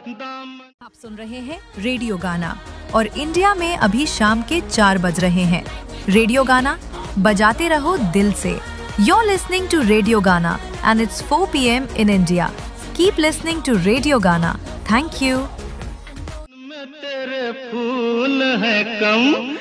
आप सुन रहे हैं रेडियो गाना और इंडिया में अभी शाम के 4 बज रहे हैं। रेडियो गाना बजाते रहो दिल से। You're listening to Radio Gana and it's 4 p.m. in India. Keep listening to Radio Gana. Thank you. तेरे फूल है कम